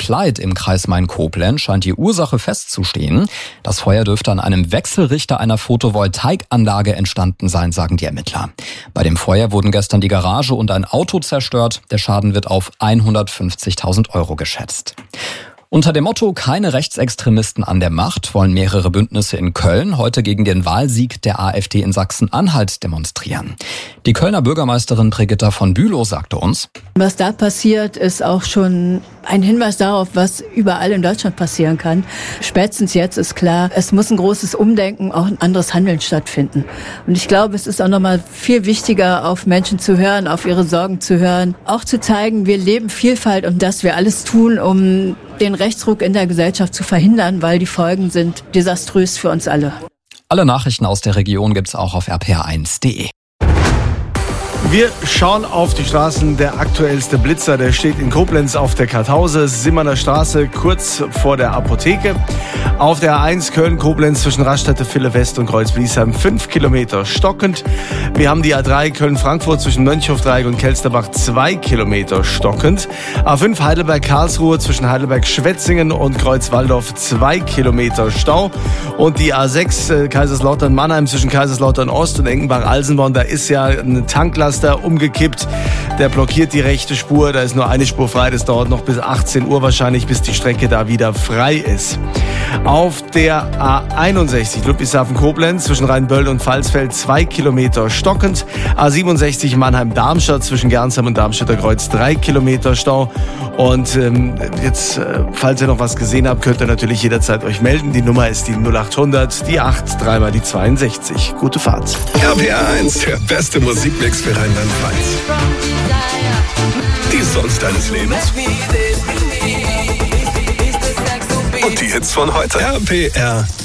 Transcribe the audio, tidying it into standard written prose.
Pleit im Kreis Main-Koblenz scheint die Ursache festzustehen. Das Feuer dürfte an einem Wechselrichter einer Photovoltaikanlage entstanden sein, sagen die Ermittler. Bei dem Feuer wurden gestern die Garage und ein Auto zerstört. Der Schaden wird auf 150.000 € geschätzt. Unter dem Motto "Keine Rechtsextremisten an der Macht" wollen mehrere Bündnisse in Köln heute gegen den Wahlsieg der AfD in Sachsen-Anhalt demonstrieren. Die Kölner Bürgermeisterin Brigitta von Bülow sagte uns: Was da passiert, ist auch schon ein Hinweis darauf, was überall in Deutschland passieren kann. Spätestens jetzt ist klar, es muss ein großes Umdenken, auch ein anderes Handeln stattfinden. Und ich glaube, es ist auch nochmal viel wichtiger, auf Menschen zu hören, auf ihre Sorgen zu hören, auch zu zeigen, wir leben Vielfalt und dass wir alles tun, um den Rechtsruck in der Gesellschaft zu verhindern, weil die Folgen sind desaströs für uns alle. Alle Nachrichten aus der Region gibt's auch auf rpr1.de. Wir schauen auf die Straßen. Der aktuellste Blitzer, der steht in Koblenz auf der Karthause, Simmerner Straße, kurz vor der Apotheke. Auf der A1 Köln-Koblenz zwischen Raststätte, Ville West und Kreuz-Bliesheim 5 Kilometer stockend. Wir haben die A3 Köln-Frankfurt zwischen Mönchhofdreieck und Kelsterbach 2 Kilometer stockend. A5 Heidelberg-Karlsruhe zwischen Heidelberg-Schwetzingen und Kreuz-Walldorf 2 Kilometer Stau. Und die A6 Kaiserslautern-Mannheim zwischen Kaiserslautern-Ost und Enkenbach-Alsenborn, da ist ja ein Tanklaster umgekippt. Der blockiert die rechte Spur. Da ist nur eine Spur frei. Das dauert noch bis 18 Uhr wahrscheinlich, bis die Strecke da wieder frei ist. Auf der A61 Ludwigshafen-Koblenz zwischen Rheinböll und Pfalzfeld 2 Kilometer stockend. A67 Mannheim-Darmstadt zwischen Gernsheim und Darmstädter Kreuz 3 Kilometer Stau. Und jetzt, falls ihr noch was gesehen habt, könnt ihr natürlich jederzeit euch melden. Die Nummer ist die 0800, die 8, dreimal die 62. Gute Fahrt. RPR1, der beste Musikmix für Rheinland-Pfalz. Die Songs deines Lebens. Und die Hits von heute. RPR.